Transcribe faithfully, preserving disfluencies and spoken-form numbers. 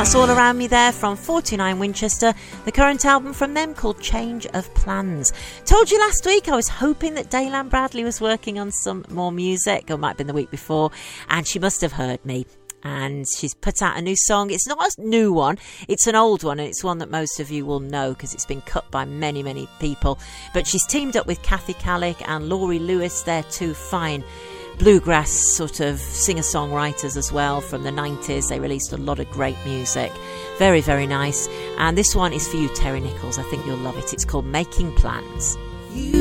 That's All Around Me there from forty-nine Winchester, the current album from them called Change of Plans. Told you last week I was hoping that Daylan Bradley was working on some more music, or it might have been the week before, and she must have heard me. And she's put out a new song. It's not a new one, it's an old one, and it's one that most of you will know because it's been cut by many, many people. But she's teamed up with Kathy Kallick and Laurie Lewis. They're two fine bluegrass sort of singer-songwriters as well from the nineties. They released a lot of great music. Very, very nice. And this one is for you, Terry Nichols. I think you'll love it. It's called Making Plans. You